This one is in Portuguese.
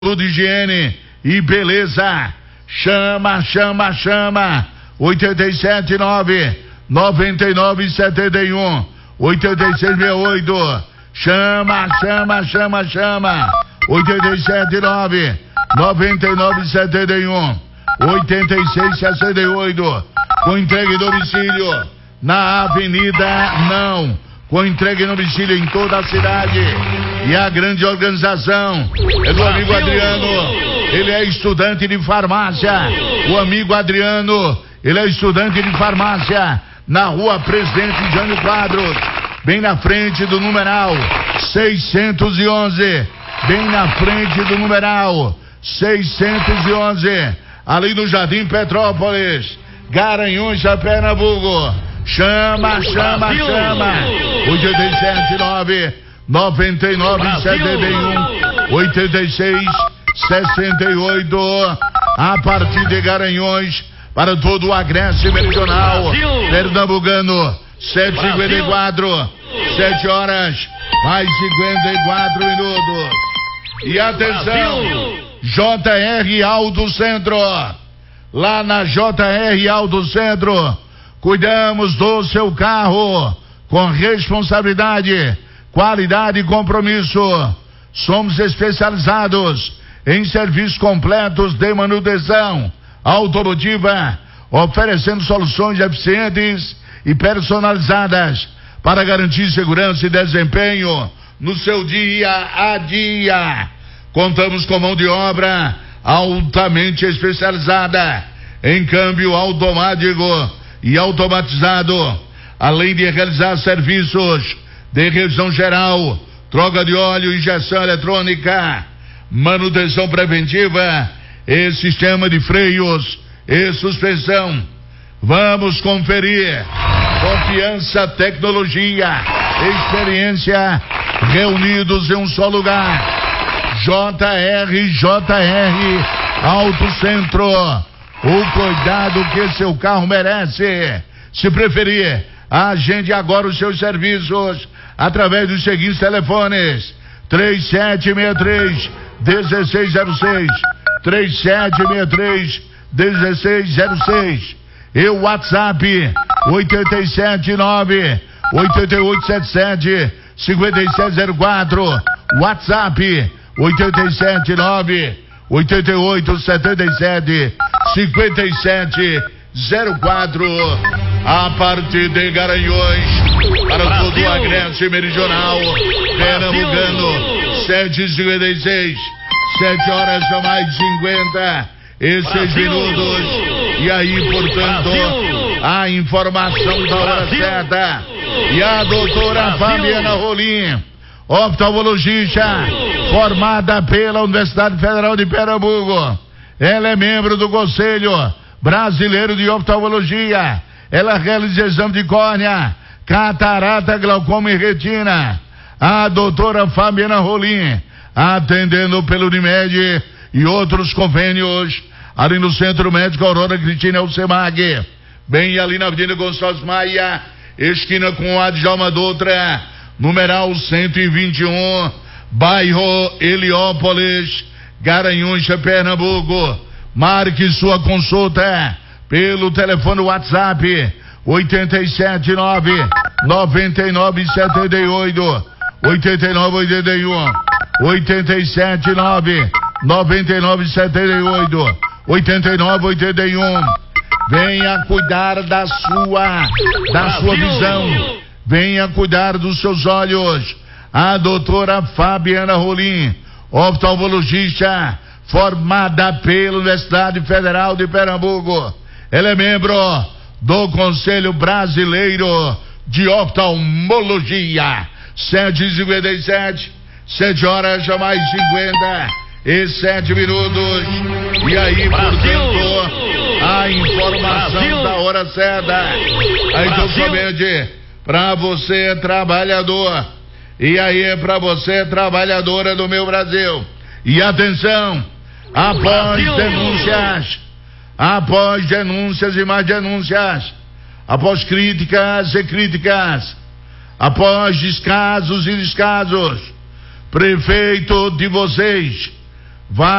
Tudo higiene e beleza. Chama. 879 9971 8668. Chama. 879 9971 8668. Com entrega em domicílio na Avenida Não. Com entrega em domicílio em toda a cidade. E a grande organização é do amigo Adriano. Ele é estudante de farmácia. O amigo Adriano, ele é estudante de farmácia na rua Presidente Jânio Quadros, bem na frente do numeral 611. Bem na frente do numeral 611. Ali no Jardim Petrópolis, Garanhuns, Pernambuco. Chama. 879 9971 8668. A partir de Garanhuns para todo o Agreste Meridional Pernambucano. 7h54, 7 horas mais 54 minutos. E atenção, JR Auto Centro. Lá na JR Auto Centro, cuidamos do seu carro com responsabilidade, qualidade e compromisso. Somos especializados em serviços completos de manutenção automotiva, oferecendo soluções eficientes e personalizadas para garantir segurança e desempenho no seu dia a dia. Contamos com mão de obra altamente especializada em câmbio automático e automatizado, além de realizar serviços de revisão geral, troca de óleo, injeção eletrônica, manutenção preventiva e sistema de freios e suspensão. Vamos conferir. Confiança, tecnologia, experiência reunidos em um só lugar. JR Auto Centro. O cuidado que seu carro merece. Se preferir, agende agora os seus serviços através dos seguintes telefones: 3763-1606, 3763-1606 e o WhatsApp 879-8877-5704, WhatsApp 879-8877-5704. A partir de Garanhuns para todo o Agreste Meridional Pernambucano. 7h56, 7 horas a mais 56 minutos. E aí, portanto, a informação da hora certa. E a doutora Fabiana Rolim, oftalmologista, formada pela Universidade Federal de Pernambuco. Ela é membro do Conselho Brasileiro de Oftalmologia. Ela realiza exame de córnea, catarata, glaucoma e retina. A doutora Fabiana Rolim, atendendo pelo Unimed e outros convênios, ali no Centro Médico Aurora Cristina Elcemag, bem ali na Avenida Gonçalves Maia, esquina com a Djalma Dutra, numeral 121, bairro Heliópolis, Garanhuns, Pernambuco. Marque sua consulta pelo telefone WhatsApp 879-9978 8981 879-9978 8981. Venha cuidar da sua visão. Venha cuidar dos seus olhos. A doutora Fabiana Rolim, oftalmologista, formada pela Universidade Federal de Pernambuco. Ela é membro do Conselho Brasileiro de Oftalmologia. 7h57, 7 horas a mais 57 minutos. E aí, portanto, a informação da hora certa. Aí, então, somente para você, trabalhador. E aí, para você, trabalhadora do meu Brasil. E atenção, após denúncias e mais denúncias, após críticas e críticas, após descasos e descasos, prefeito de vocês vai